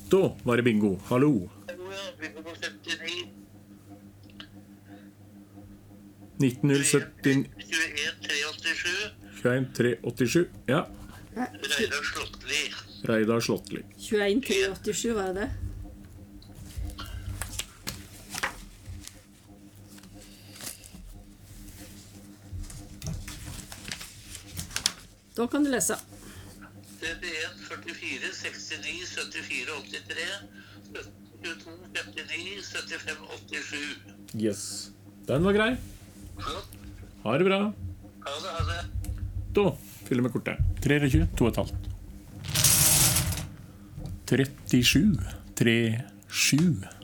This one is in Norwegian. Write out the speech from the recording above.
Da var det bingo. Hallo. Bingo på 59. 19.070 21 387. 21 387. Ja. Reidar Slåttli. Reidar Slåttli. 21 387, var det det? Da kan du lese. 31 44 69 74 83 22 59 75 87. Yes. Den var grei. Flott. Ha det bra. Ha det, ha det. Da fyller vi kortet. 23, 2,5. 37, 37.